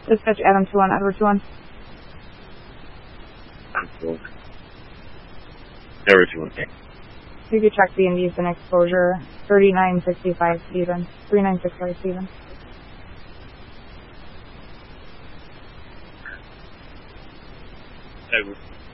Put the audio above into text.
Dispatch Adam 2-1, Edward 2-1. Edward 2-1. You could check the indecent exposure, 3965 Steven. 3965 Steven. Edward.